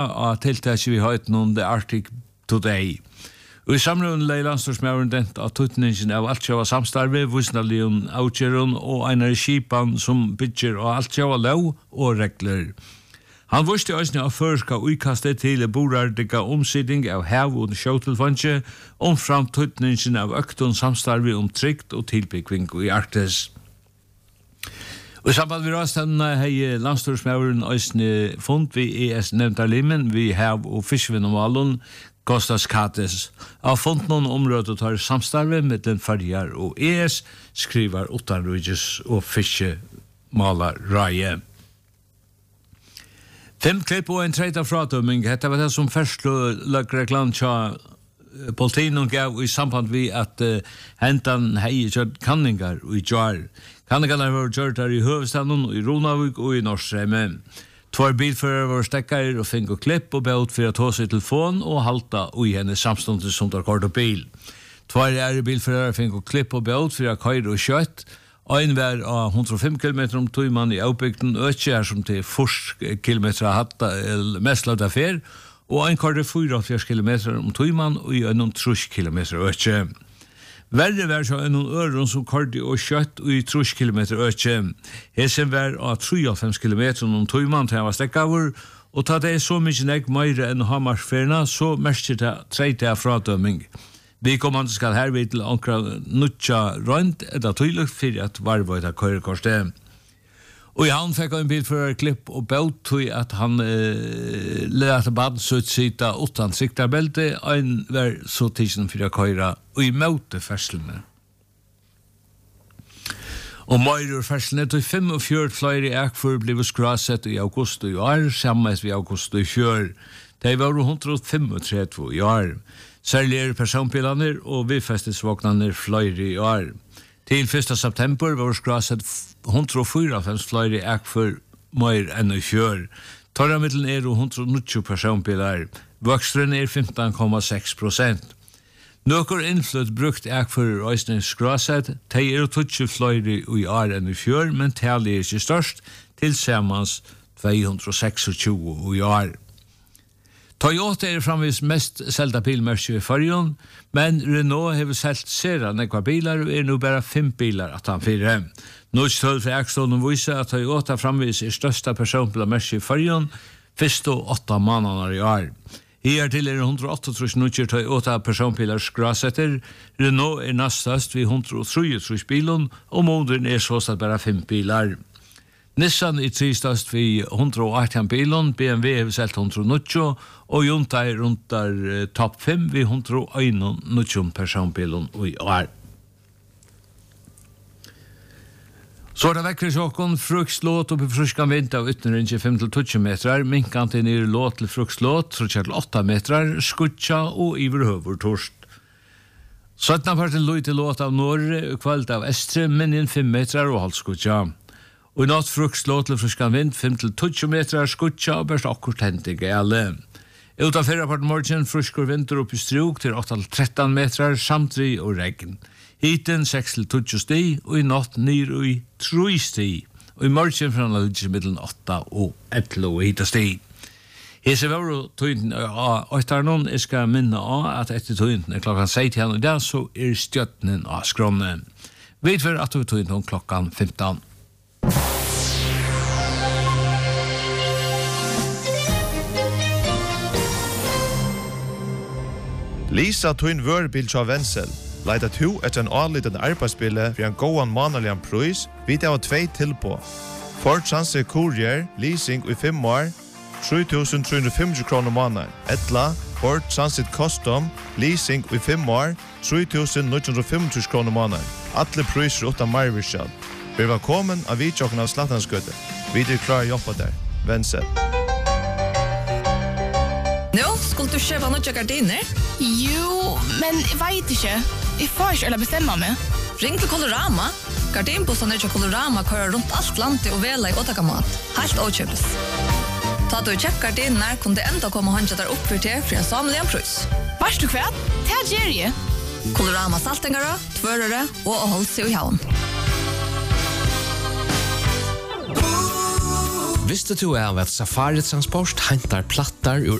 av tiltaket vi har hørt noen The Arctic Today. Og I samråden leie landstorsmøveren dent av tuttningen av altkjøva samstarve, vusnalion avgjøren og einar skipan som bygger av altkjøva lov og regler. Han vurste også av førska uikastet til borardika omsidning av hev og sjøtilfange fram tuttningen av økton samstarve trygt og tilbyggving I Arktis. Og I samband med rådstandene har landstorsmøveren også funnet vi nevnta limen vi hev og fiskevinnomalen Kostas Kates. Av funnet noen områder tar samstarve med den farger og skriver utanrujus og fiskemalar raje. 5 klipp og en treit av fratømming. Dette var det som først løkrekland tja politien gav I samband vi at hentan hei kjørt kanningar og I jar. Kanningarna var kjørt her I Høvestaden, I Ronavik og I Norsheime. 2 bilførere var stekkar og fink og klipp og beut for å ta seg telefon og halta ui henne samstundet som tar kort og bil. 2 bilførere fink og klipp og beut for å køyre og kjøtt. Ein var av 105 km tøyman I avbygden økje her som til 40 km hatta mest lavt affær, og ein køyre 44 km tøyman og I 30 km økje. Verre var så en øren som køyde og kjøtt og I 30 km økje. Hesen var av 53 km tøyman til han var stekkavur, og ta det så mykje nek meire enn Hamarsferna, så merker det treit av fradømming. Vi kommande skal hervid til ankra nutja rønt etter tydelig for at varvøyta køyrekorset. Og han fikk en bil for klipp og baut til at han lette badsutsita utan siktarbelte, ein var så tidsen for å køyre og I møte ferslene. Og møyre ferslene til 45 flere ekfor ble skrasett I august I år, sammen med august I fjør. De var 135 I år. Særlig personbilene og vidfestesvåknene flere I år. Til 1. september var skrasset 154 flere ekfor mer enn I fjør. Torramiddelen 190 personbiler. Vokstren 15,6%. Nøkker innflytt brukt ekfor Øystein skrasset. De 20 flere I år enn I fjør, men tallet ikke størst, til samans 226 I år. Toyota framvis mest selda bilmerke I Førjun, men Renault har selt sera nekva bilar og nu bara 5 bilar at han fyrer. Nødstøl for Ekstånden viser at Toyota framvis størsta personbilmerke I Førjun, fyrst og 8 måneder I år. Her til 138 nødstøl Toyota personbilar skrasetter, Renault nastast vi 133 bilen, og modern sås at bara 5 bilar. Nissan tristast vi 118 bilen, BMW har selt 190, og Hyundai rundt topp 5 vi 191 personbilen I år. Så det vekker sjokken frukslåt oppi fruskan vind av ytterrinje 5-20 meter, minkant inn I låt til frukslåt, 3-8 meter, skutja og iverhøver torst. 17 parten loj til låt av Norge, kvalt av Estre, men inn 5 meter og halvskutja. Og I natt frukslåt til fruskan vind 5-20 meter, skutja og børst akkurat hendig gale. Utan fyrrapart morgen fruskur vinter opp I struk til 8-13 meter, samtri og regn. Hiten 6-20 sti, og I natt nyr og I 3 sti, og I morgen fra nalidje middelen 8 og 11 hita sti. Hese var jo tøyden av Øytarnon, jeg skal minne av at etter tøyden klokkan 16 I dag, så stjøttenen av skrånne. Vet for at vi tøyden klokkan 15. Lisa Tøyn Vørbil tja Vensel. Leida to etter en anliten arbeidsbille for en gåan manalian prøys, vidt av 2 tilpå. Ford Transit Courier, leasing I 5 år, 3.350 kroner måneder. Etla, Ford Transit Custom, leasing I 5 år, 3.950 kroner måneder. Alle prøyser utan marvirskjall. Vi var velkommen av vidtjokken av Slattanskøtte. Vi klar jobba der. Vensel. Nå, skulle du kjøpe noen gardiner? Jo, men jeg vet ikke. Jeg får ikke eller bestemme meg. Ring til Colorama. Gardinbossene til Colorama kører rundt alt landet og vela I åtakamat. Helt åkjøpes. Ta du kjøpt gardiner, kunne det enda komme håndja der opp for til en samlig en prøys. Varst du kvært? Det gjør jeg. Colorama saltingere, tvørere og holdt seg I havn. Visste du av at Safari Transport hentar plattar ur